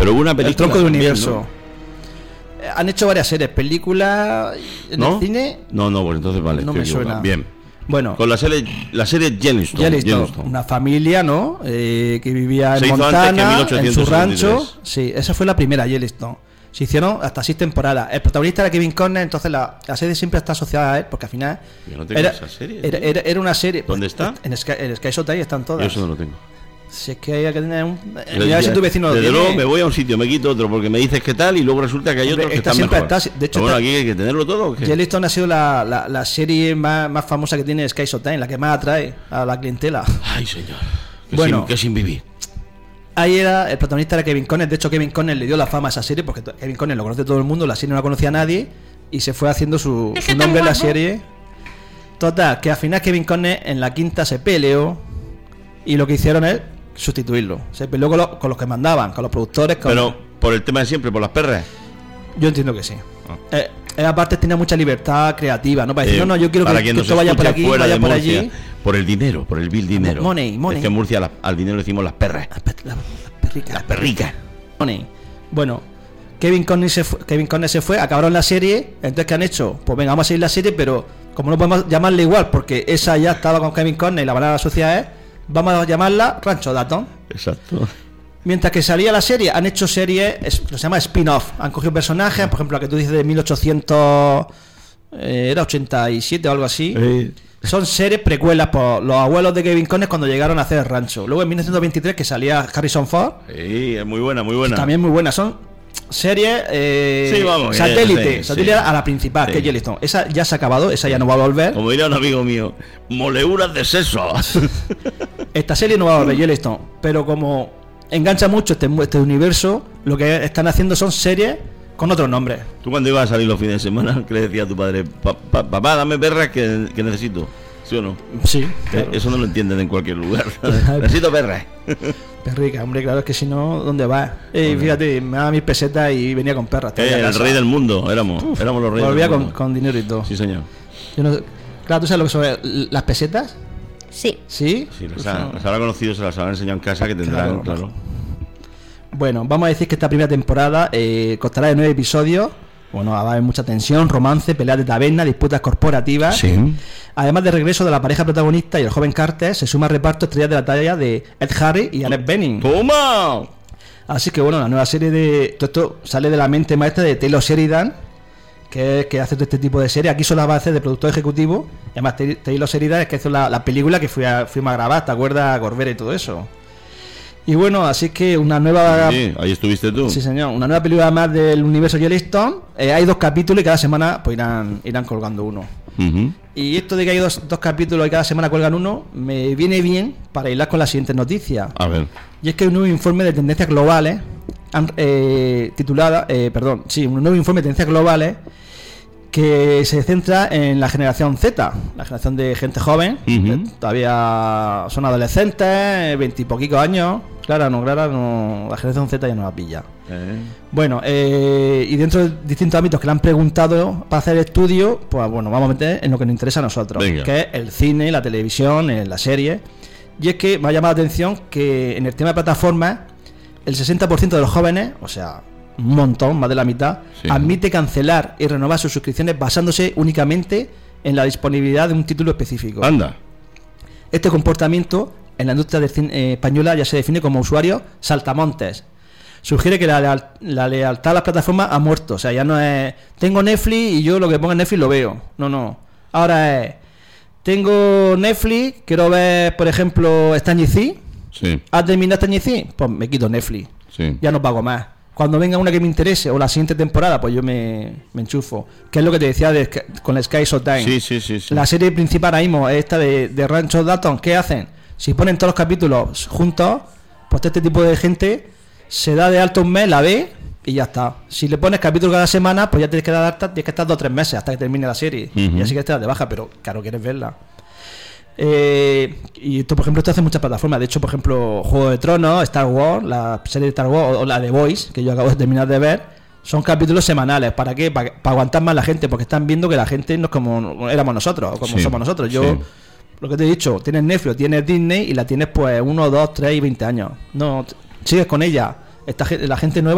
Pero hubo una película. El tronco de también, universo. ¿No? Han hecho varias series, películas en el cine. No, pues entonces vale. No me suena. Bien. Bueno, con la serie Yellowstone. Una familia, ¿no? Que vivía en Se hizo Montana, antes que en su 1873. rancho. Sí, esa fue la primera Yellowstone. Se hicieron hasta 6 temporadas. El protagonista era Kevin Costner, entonces la serie siempre está asociada a él, porque al final Yo no tengo esa serie. era una serie. ¿Dónde está? En Sky Showtime están todas. Yo eso no lo tengo. Si es que hay que tener un. Mira si tu vecino lo desde tiene. luego me voy a un sitio, me quito otro, porque me dices que tal y luego resulta que hay otros que están mejor. De hecho, bueno, aquí hay que tenerlo todo. ¿O qué? Yellowstone ha sido la serie más famosa que tiene Sky Showtime, la que más atrae a la clientela. Ay, señor. Que sin vivir. Ahí el protagonista era Kevin Costner. De hecho, Kevin Costner le dio la fama a esa serie porque Kevin Costner lo conoce todo el mundo, la serie no la conocía nadie y se fue haciendo su nombre en la serie. Total, que al final Kevin Costner en la quinta se peleó y lo que hicieron es sustituirlo. Se peleó con los que mandaban, con los productores. Pero por el tema de siempre, por las perras. Yo entiendo que sí. Aparte tenía mucha libertad creativa, ¿no? Para decir, no, yo quiero que esto vaya por aquí, vaya por allí. Por el dinero, por el vil dinero. Money. Es que en Murcia al dinero le decimos las perras. Las perricas. Money. Bueno, Kevin Costner se fue, acabaron la serie. Entonces, ¿qué han hecho? Pues venga, vamos a seguir la serie, pero como no podemos llamarle igual, porque esa ya estaba con Kevin Costner y la verdad de la sociedad es, vamos a llamarla Rancho Dayton. Exacto. Mientras que salía la serie, han hecho series, se llama spin-off. Han cogido personajes, por ejemplo, la que tú dices de 1887 o algo así. Sí. Son series precuelas por los abuelos de Kevin Costner cuando llegaron a hacer el rancho. Luego en 1923 que salía Harrison Ford. Sí, es muy buena. También muy buena. Son series satélite a la principal, que es Yellowstone. Esa ya se ha acabado, esa ya no va a volver. Como diría un amigo mío, moleuras de sexo. Esta serie no va a volver, Yellowstone. Pero como engancha mucho este universo, lo que están haciendo son series con otros nombres. Tú cuando ibas a salir los fines de semana, ¿qué le decía a tu padre? Papá, dame perras que necesito. ¿Sí o no? Sí. Claro. Eso no lo entienden en cualquier lugar. Necesito perras. Perrica, hombre, claro, es que si no, ¿dónde vas? Fíjate, me daba 1000 pesetas y venía con perras. El rey del mundo, éramos los reyes volvía del mundo. con dinero y todo. Sí, señor. Claro, ¿tú sabes lo que son las pesetas? Sí. ¿Sí? Sí, las habrá conocido, se las habrán enseñado en casa, que tendrán, claro. Bueno, vamos a decir que esta primera temporada constará de 9 episodios. Bueno, va a haber mucha tensión, romance, peleas de taberna, disputas corporativas. Sí. Además de regreso de la pareja protagonista y el joven Carter, se suma al reparto estrellas de la talla de Ed Harris y Annette Bening. ¡Toma! Así que bueno, la nueva serie de... Todo esto sale de la mente maestra de Taylor Sheridan, que hace todo este tipo de series. Aquí son las bases de productor ejecutivo. Y además Taylor Sheridan es que hizo la película que fuimos a grabar, ¿te acuerdas? Corbera y todo eso. Y bueno, así que una nueva... Sí, ahí estuviste tú. Sí, señor. Una nueva película más del universo Yellowstone. Hay 2 capítulos y cada semana pues irán colgando uno. Uh-huh. Y esto de que hay dos capítulos y cada semana cuelgan uno, me viene bien para hilar con las siguientes noticias. A ver. Y es que hay un nuevo informe de tendencias globales, un nuevo informe de tendencias globales que se centra en la generación Z, la generación de gente joven, que todavía son adolescentes, 20 y poquitos años. Claro, la generación Z ya no la pilla. Bueno, y dentro de distintos ámbitos que le han preguntado para hacer estudio, pues bueno, vamos a meter en lo que nos interesa a nosotros. Venga. Que es el cine, la televisión, la serie. Y es que me ha llamado la atención que en el tema de plataformas, el 60% de los jóvenes, o sea, un montón, más de la mitad, sí, admite cancelar y renovar sus suscripciones basándose únicamente en la disponibilidad de un título específico. Anda. Este comportamiento en la industria del cine española ya se define como usuario saltamontes. Sugiere que la lealtad a las plataformas ha muerto. O sea, ya no es tengo Netflix y yo lo que ponga en Netflix lo veo. No. Ahora es tengo Netflix, quiero ver, por ejemplo, Stranger Things. Sí. ¿Has terminado Stranger Things? Pues me quito Netflix. Sí. Ya no pago más. Cuando venga una que me interese o la siguiente temporada, pues yo me enchufo. Que es lo que te decía con la Sky Showtime. Sí. La serie principal ahora mismo es esta de Rancho Dayton. ¿Qué hacen? Si ponen todos los capítulos juntos, pues este tipo de gente se da de alto un mes, la ve y ya está. Si le pones capítulo cada semana, pues ya tienes que estar 2 o 3 meses hasta que termine la serie. Y así que te das de baja, pero claro, quieres verla. Y esto, por ejemplo, esto hace muchas plataformas. De hecho, por ejemplo, Juego de Tronos, Star Wars, la serie de Star Wars o la de Boys, que yo acabo de terminar de ver, son capítulos semanales. ¿Para qué? Para aguantar más la gente, porque están viendo que la gente no es como éramos nosotros, o como somos nosotros. Lo que te he dicho, tienes Netflix, tienes Disney y la tienes pues 1, 2, 3 y 20 años. No, sigues con ella. La gente nueva